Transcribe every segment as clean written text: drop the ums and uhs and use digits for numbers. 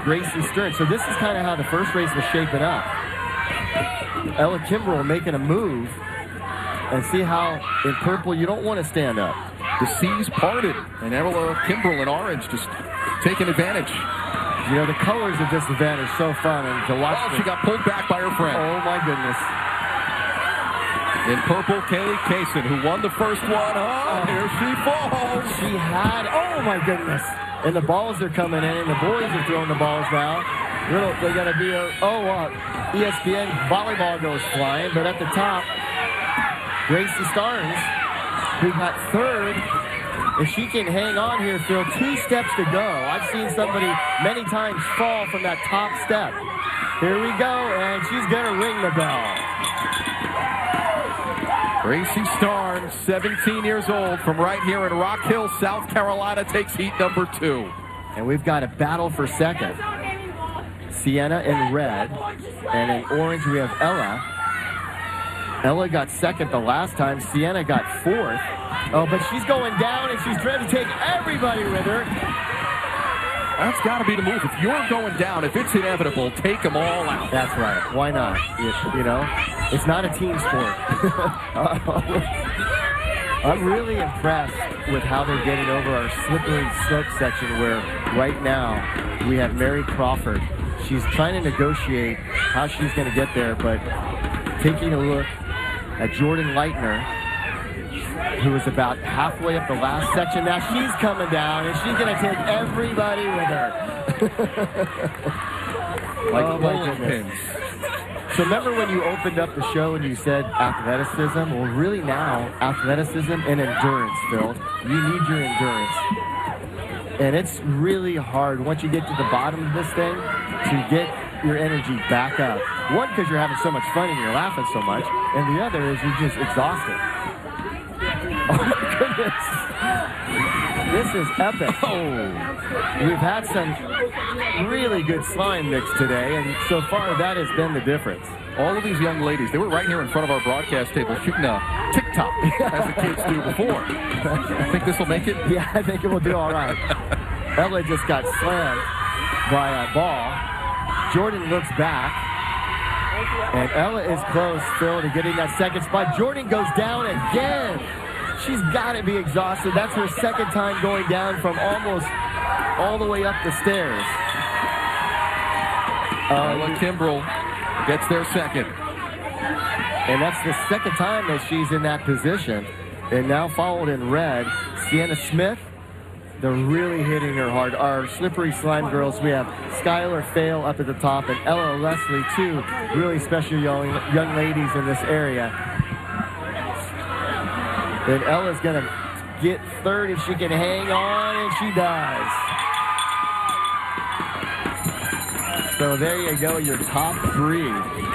Gracie Stern. So this is kind of how the first race was shaping up. Ella Kimbrell making a move. And see how in purple you don't want to stand up. The seas parted, and Ella Kimbrell in orange just taking advantage. You know, the colors of this event are so fun, and to watch. She got pulled back by her friend. Oh my goodness. In purple, Kaylee Kaysen, who won the first one. Here she falls. She had, oh my goodness. And the balls are coming in, and the boys are throwing the balls now. They got to be ESPN volleyball goes flying, but at the top, Gracie Starnes, who got third. If she can hang on here, Phil, 2 steps to go. I've seen somebody many times fall from that top step. Here we go, and she's going to ring the bell. Gracie Starnes, 17 years old, from right here in Rock Hill, South Carolina, takes heat number 2. And we've got a battle for second. Sienna in red, and in orange we have Ella. Ella got second the last time. Sienna got 4th. Oh, but she's going down, and she's trying to take everybody with her. That's got to be the move. If you're going down, if it's inevitable, take them all out. That's right. Why not? You know, it's not a team sport. I'm really impressed with how they're getting over our slippery slope section, where right now we have Mary Crawford. She's trying to negotiate how she's going to get there, but taking a look at Jordan Leitner, who was about halfway up the last section. Now she's coming down, and she's going to take everybody with her. Like bowling pins. So remember when you opened up the show and you said athleticism? Well, really now, athleticism and endurance, Phil. You need your endurance. And it's really hard once you get to the bottom of this thing to get your energy back up. One, because you're having so much fun and you're laughing so much. And the other is you're just exhausted. Oh, my goodness. This is epic. Oh, we've had some really good slime mix today, and so far that has been the difference. All of these young ladies, they were right here in front of our broadcast table shooting a TikTok, as the kids do before. I think this will make it? Yeah, I think it will do all right. Ella just got slammed by a ball. Jordan looks back, and Ella is close, Phil, to getting that second spot. Jordan goes down again. She's got to be exhausted. That's her second time going down from almost all the way up the stairs. Ella Kimbrell gets there second. And that's the second time that she's in that position. And now followed in red, Sienna Smith. They're really hitting her hard. Our slippery slime girls, we have Skylar Fail up at the top, and Ella Leslie, two really special young ladies in this area. And Ella's going to get third if she can hang on, and she does. So there you go, your top three.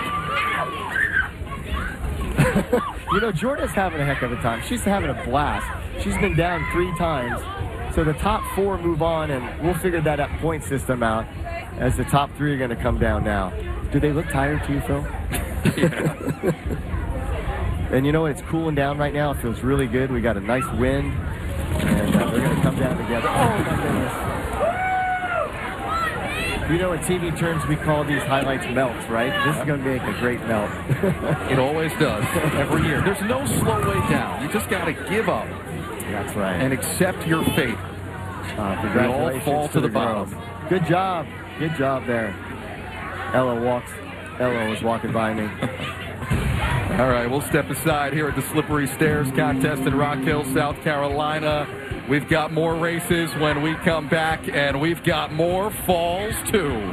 You know, Jordan's having a heck of a time. She's having a blast. She's been down 3 times. So the top 4 move on, and we'll figure that point system out as the top 3 are going to come down now. Do they look tired to you, Phil? Yeah. And you know what? It's cooling down right now. It feels really good. We got a nice wind, and they're going to come down together. Oh, my goodness. You know, in TV terms, we call these highlights melts, right? This is going to make a great melt. It always does, every year. There's no slow way down. You just got to give up. That's right. And accept your fate. Congratulations all fall to the bottom. Good job. Good job there. Ella was walking by me. All right, we'll step aside here at the Slippery Stairs contest in Rock Hill, South Carolina. We've got more races when we come back, and we've got more falls, too.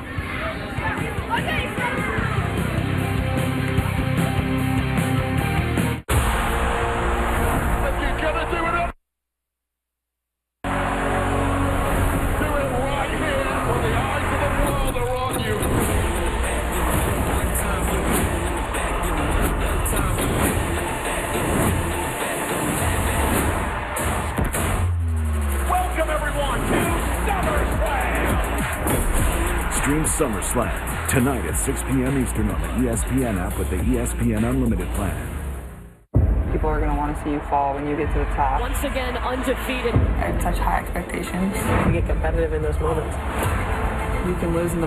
Stream SummerSlam tonight at 6 p.m. Eastern on the ESPN app with the ESPN Unlimited plan. People are going to want to see you fall when you get to the top. Once again, undefeated. I have such high expectations. You get competitive in those moments. You can lose in the